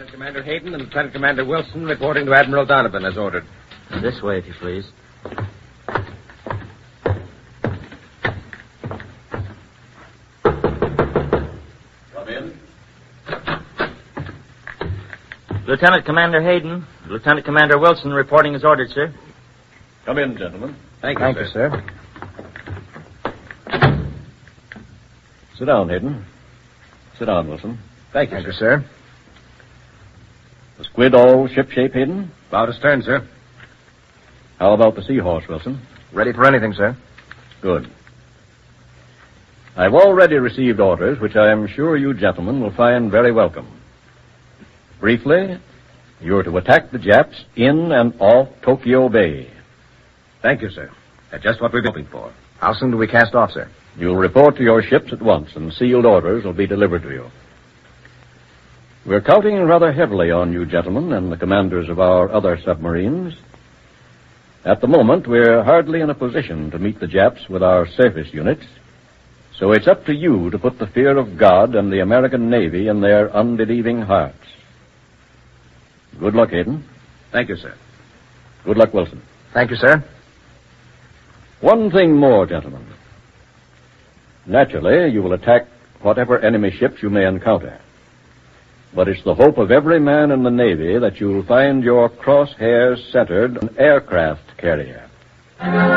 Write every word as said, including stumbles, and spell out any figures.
Lieutenant Commander Hayden and Lieutenant Commander Wilson reporting to Admiral Donovan as ordered. This way, if you please. Come in. Lieutenant Commander Hayden, Lieutenant Commander Wilson reporting as ordered, sir. Come in, gentlemen. Thank you, Thank sir. you, sir. Sit down, Hayden. Sit down, Wilson. Thank you, Thank sir. you, sir. The Squid all shipshape, Hayden? About astern, sir. How about the Seahorse, Wilson? Ready for anything, sir. Good. I've already received orders, which I am sure you gentlemen will find very welcome. Briefly, you're to attack the Japs in and off Tokyo Bay. Thank you, sir. That's just what we've been hoping for. How soon do we cast off, sir? You'll report to your ships at once, and sealed orders will be delivered to you. We're counting rather heavily on you gentlemen and the commanders of our other submarines. At the moment, we're hardly in a position to meet the Japs with our surface units, so it's up to you to put the fear of God and the American Navy in their unbelieving hearts. Good luck, Hayden. Thank you, sir. Good luck, Wilson. Thank you, sir. One thing more, gentlemen. Naturally, you will attack whatever enemy ships you may encounter. But it's the hope of every man in the Navy that you'll find your crosshairs centered on an aircraft carrier.